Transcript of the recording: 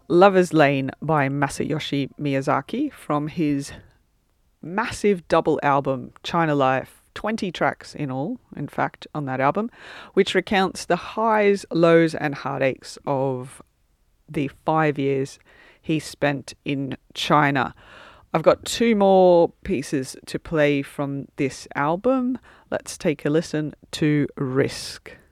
Lover's Lane by Masayoshi Miyazaki from his massive double album, China Life. 20 tracks in all, in fact, on that album, which recounts the highs, lows, and heartaches of the 5 years he spent in China. I've got two more pieces to play from this album. Let's take a listen to Risk.